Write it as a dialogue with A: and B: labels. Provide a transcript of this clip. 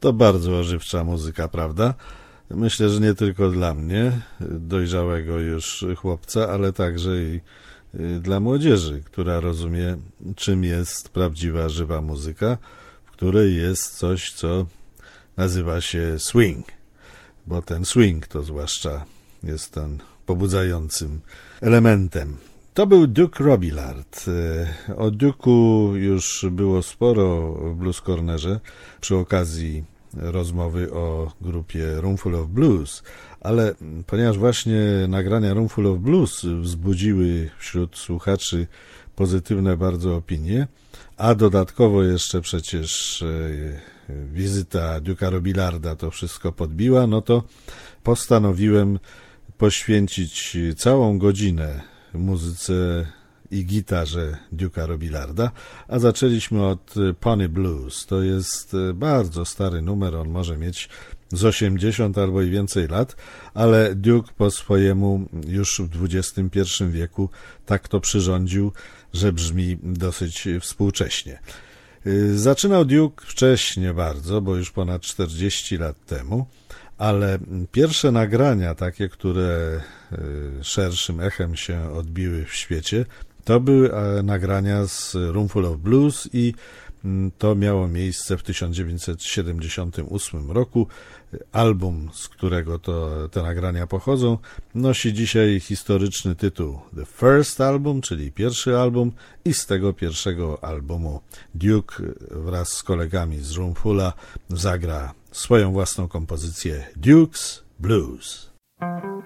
A: To bardzo ożywcza muzyka, prawda? Myślę, że nie tylko dla mnie, dojrzałego już chłopca, ale także i dla młodzieży, która rozumie, czym jest prawdziwa, żywa muzyka, w której jest coś, co nazywa się swing, bo ten swing to zwłaszcza jest ten pobudzającym elementem. To był Duke Robillard. O Duke'u już było sporo w Blues Cornerze przy okazji rozmowy o grupie Roomful of Blues, ale ponieważ właśnie nagrania Roomful of Blues wzbudziły wśród słuchaczy pozytywne bardzo opinie, a dodatkowo jeszcze przecież wizyta Duke'a Robillarda to wszystko podbiła, no to postanowiłem poświęcić całą godzinę muzyce i gitarze Duke'a Robillarda, a zaczęliśmy od Pony Blues. To jest bardzo stary numer, on może mieć z 80 albo i więcej lat, ale Duke po swojemu już w XXI wieku tak to przyrządził, że brzmi dosyć współcześnie. Zaczynał Duke wcześnie bardzo, bo już ponad 40 lat temu, ale pierwsze nagrania takie, które szerszym echem się odbiły w świecie, to były nagrania z Roomful of Blues i to miało miejsce w 1978 roku. Album, z którego te nagrania pochodzą, nosi dzisiaj historyczny tytuł The First Album, czyli pierwszy album, i z tego pierwszego albumu Duke wraz z kolegami z Roomfula zagra swoją własną kompozycję Duke's Blues.